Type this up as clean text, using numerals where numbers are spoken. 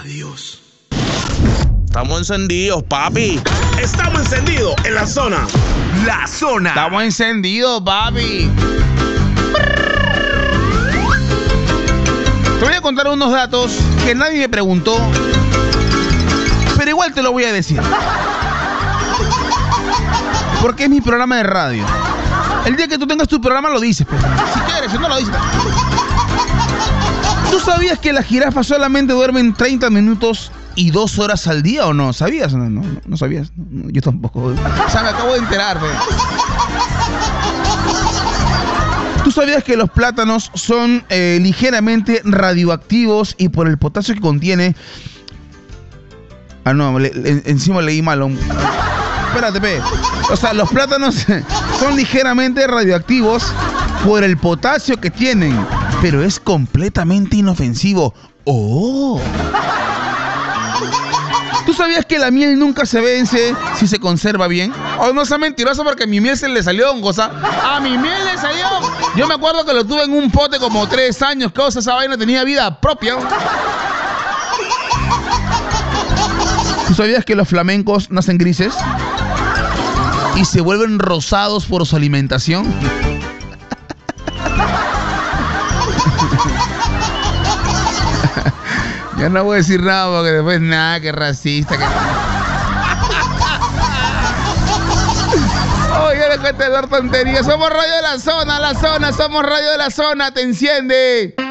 Adiós. Estamos encendidos, papi. Estamos encendidos en la zona. La Zona. Estamos encendidos, papi. Te voy a contar unos datos que nadie me preguntó, pero igual te lo voy a decir. Porque es mi programa de radio. El día que tú tengas tu programa lo dices, pero si quieres, si no lo dices. ¿Tú sabías que las jirafas solamente duermen 30 minutos y 2 horas al día o no? ¿Sabías? No sabías. No, yo tampoco. O sea, me acabo de enterar. ¿Tú sabías que los plátanos son ligeramente radioactivos y por el potasio que contiene? Ah, no, encima leí mal. Espérate, pe. O sea, los plátanos son ligeramente radioactivos por el potasio que tienen, pero es completamente inofensivo. ¡Oh! ¿Tú sabías que la miel nunca se vence si se conserva bien? Oh, no sea mentiroso porque a mi miel se le salió hongosa. A mi miel le salió. Yo me acuerdo que lo tuve en un pote como 3 años. Cosa, esa vaina tenía vida propia. ¿Tú sabías que los flamencos nacen grises y se vuelven rosados por su alimentación? Ya no voy a decir nada porque después nada, que racista. Oye, déjate de dar tonterías. Somos Radio de la Zona, somos Radio de la Zona, te enciende.